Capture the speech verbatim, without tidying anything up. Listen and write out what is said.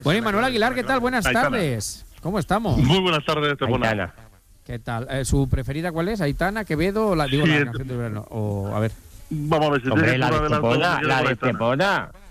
Bueno, y Manuel Aguilar, ¿qué tal? Buenas Aitana. tardes. ¿Cómo estamos? Muy buenas tardes, Estepona. Aitana. ¿Qué tal? Eh, ¿Su preferida cuál es? ¿Aitana, Quevedo o la, digo, Sí, la es- canción de verano? O, a ver. Vamos a ver si Hombre, tienes la un de adelanto, Estepona, si quieres la con de Aitana. Estepona.